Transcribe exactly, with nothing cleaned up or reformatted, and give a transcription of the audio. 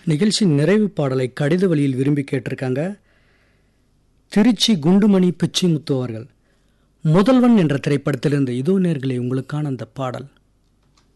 நிகழ்ச்சியின் நிறைவு பாடலை கடித வழியில் விரும்பி கேட்டிருக்காங்க திருச்சி குண்டுமணி பிச்சிமுத்து அவர்கள். முதல்வன் என்ற திரைப்படத்திலிருந்து இதோ நேயர்களே உங்களுக்கான அந்த பாடல்.